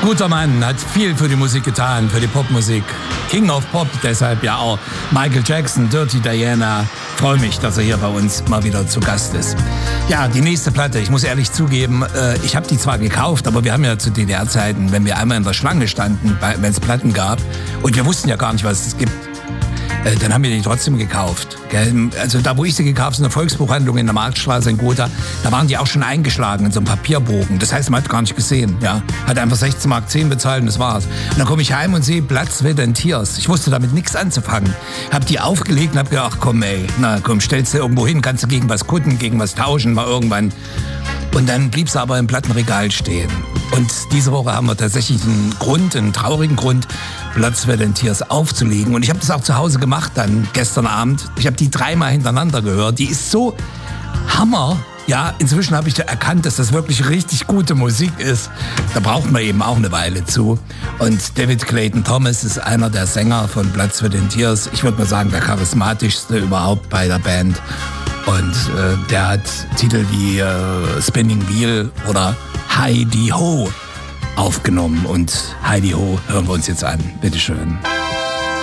Guter Mann, hat viel für die Musik getan, für die Popmusik. King of Pop, deshalb ja auch Michael Jackson, Dirty Diana. Freue mich, dass er hier bei uns mal wieder zu Gast ist. Ja, die nächste Platte, ich muss ehrlich zugeben, ich habe die zwar gekauft, aber wir haben ja zu DDR-Zeiten, wenn wir einmal in der Schlange standen, wenn es Platten gab und wir wussten ja gar nicht, was es gibt, dann haben wir die trotzdem gekauft. Gell? Also da, wo ich sie gekauft habe, in der Volksbuchhandlung in der Marktstraße in Gotha, da waren die auch schon eingeschlagen in so einem Papierbogen. Das heißt, man hat gar nicht gesehen. Ja? Hat einfach 16,10 Mark bezahlt und das war's. Und dann komme ich heim und sehe Blood, Sweat and Tears. Ich wusste damit nichts anzufangen. Hab die aufgelegt und hab gedacht, komm ey, na komm, stellst du irgendwo hin, kannst du gegen was kutten, gegen was tauschen, mal irgendwann. Und dann blieb sie aber im Plattenregal stehen. Und diese Woche haben wir tatsächlich einen traurigen Grund, Blood, Sweat and Tears aufzulegen. Und ich habe das auch zu Hause gemacht dann gestern Abend. Ich habe die 3-mal hintereinander gehört. Die ist so Hammer. Ja, inzwischen habe ich erkannt, dass das wirklich richtig gute Musik ist. Da braucht man eben auch eine Weile zu. Und David Clayton Thomas ist einer der Sänger von Blood, Sweat and Tears. Ich würde mal sagen, der charismatischste überhaupt bei der Band. Und der hat Titel wie Spinning Wheel oder Heidi Ho aufgenommen. Und Heidi Ho hören wir uns jetzt an. Bitteschön.